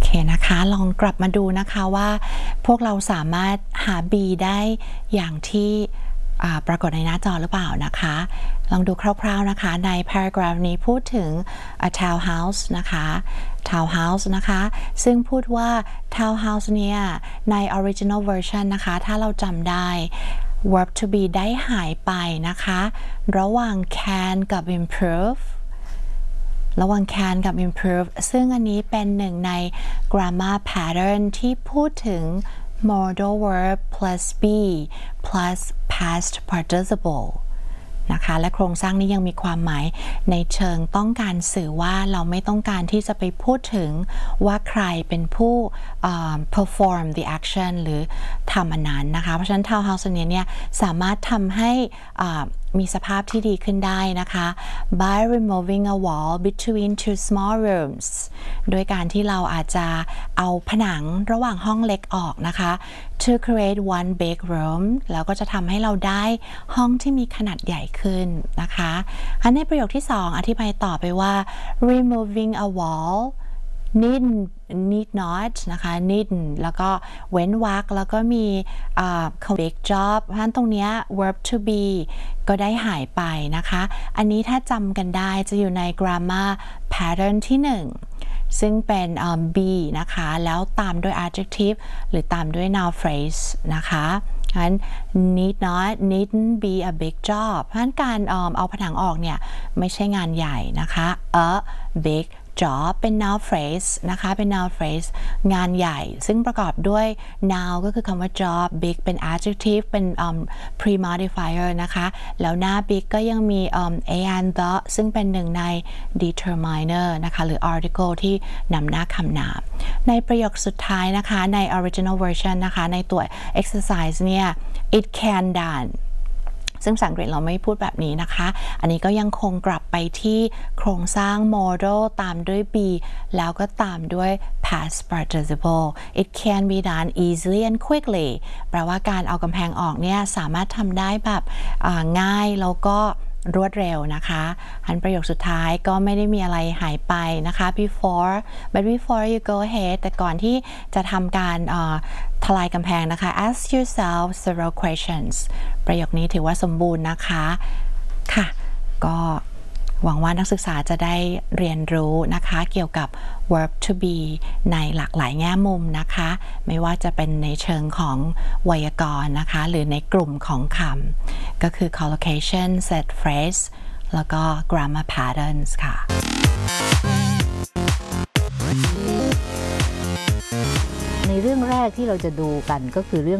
เคนะคะลองกลับมาดูนะคะว่าพวกเราสามารถหา B ได้อย่างที่ปรากฏในหน้าจอหรือเปล่านะคะลองดูคร่าวๆนะคะใน paragraph นี้พูดถึง a townhouse นะคะ townhouse นะคะซึ่งพูดว่า townhouse เนี่ยใน original version นะคะถ้าเราจำได้ verb to be ได้หายไปนะคะระหว่าง can กับ improveระหว่าง can กับ improve ซึ่งอันนี้เป็นหนึ่งใน grammar pattern ที่พูดถึง modal verb plus be plus past participle นะคะและโครงสร้างนี้ยังมีความหมายในเชิงต้องการสื่อว่าเราไม่ต้องการที่จะไปพูดถึงว่าใครเป็นผู้perform the action หรือทำอันนั้นนะคะเพราะฉะนั้น townhouse เนี่ยสามารถทำให้มีสภาพที่ดีขึ้นได้นะคะ by removing a wall between two small rooms โดยการที่เราอาจจะเอาผนังระหว่างห้องเล็กออกนะคะ to create one big room แล้วก็จะทำให้เราได้ห้องที่มีขนาดใหญ่ขึ้นนะคะอันในประโยคที่2อธิบายต่อไปว่า removing a wall need not นะคะ need แล้วก็เว้นวรรคแล้วก็มีbig job เพราะฉะนั้นตรงนี้ verb to be ก็ได้หายไปนะคะอันนี้ถ้าจำกันได้จะอยู่ใน grammar pattern ที่1ซึ่งเป็น be นะคะแล้วตามด้วย adjective หรือตามด้วย noun phrase นะคะงั้น needn't be a big job เพราะฉะนั้นการเอาผนังออกเนี่ยไม่ใช่งานใหญ่นะคะ a big job เป็น noun phrase นะคะเป็น noun phrase งานใหญ่ซึ่งประกอบด้วย noun ก็คือคำว่า job big เป็น adjective เป็นpre-modifier นะคะแล้วหน้า big ก็ยังมีa and the ซึ่งเป็นหนึ่งใน determiner นะคะหรือ article ที่นำหน้าคำนามในประโยคสุดท้ายนะคะใน original version นะคะในตัว exercise เนี่ย it can doneซึ่งภาษาอังกฤษเราไม่พูดแบบนี้นะคะอันนี้ก็ยังคงกลับไปที่โครงสร้าง modal ตามด้วย be แล้วก็ตามด้วย past participle it can be done easily and quickly แปลว่าการเอากำแพงออกเนี่ยสามารถทำได้แบบง่ายแล้วก็รวดเร็วนะคะอันประโยคสุดท้ายก็ไม่ได้มีอะไรหายไปนะคะ before you go ahead แต่ก่อนที่จะทำการทลายกำแพงนะคะ ask yourself several questions ประโยคนี้ถือว่าสมบูรณ์นะคะค่ะก็หวังว่านักศึกษาจะได้เรียนรู้นะคะเกี่ยวกับ verb to be ในหลากหลายแง่มุมนะคะไม่ว่าจะเป็นในเชิงของไวยากรณ์นะคะหรือในกลุ่มของคำก็คือ collocation set phrase แล้วก็ grammar patterns ค่ะในเรื่องแรกที่เราจะดูกันก็คือเรื่อง